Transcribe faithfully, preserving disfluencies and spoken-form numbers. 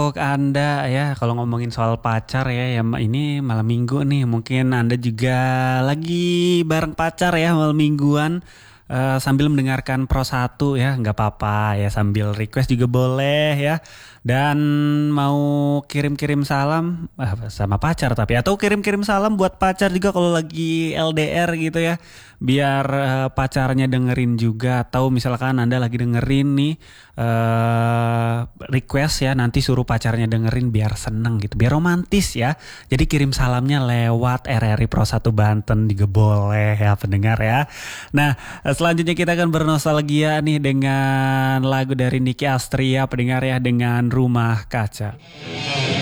untuk Anda ya, kalau ngomongin soal pacar ya, ya ini malam minggu nih, mungkin Anda juga lagi bareng pacar ya malam mingguan. Eh, sambil mendengarkan Pro satu ya, nggak apa-apa ya, sambil request juga boleh ya. Dan mau kirim-kirim salam ah, sama pacar tapi, atau kirim-kirim salam buat pacar juga kalau lagi L D R gitu ya, biar eh, pacarnya dengerin juga. Atau misalkan Anda lagi dengerin nih eh request ya, nanti suruh pacarnya dengerin biar seneng gitu, biar romantis ya. Jadi kirim salamnya lewat R R I Pro satu Banten juga boleh ya pendengar ya. Nah, selanjutnya kita akan bernostalgia nih dengan lagu dari Nicky Astria pendengar ya, dengan Rumah Kaca.